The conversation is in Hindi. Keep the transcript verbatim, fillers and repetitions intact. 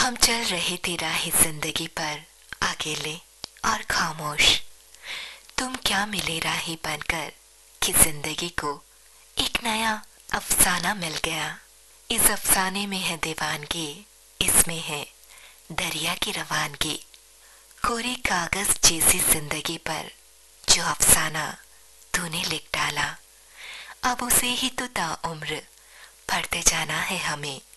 हम चल रहे थे राह जिंदगी पर अकेले और खामोश। तुम क्या मिले राही बनकर कि जिंदगी को एक नया अफसाना मिल गया। इस अफसाने में है दीवानगी, इसमें है दरिया की रवानगी। कोरे कागज जैसी जिंदगी पर जो अफसाना तूने लिख डाला, अब उसे ही तो ताउम्र पढ़ते जाना है हमें।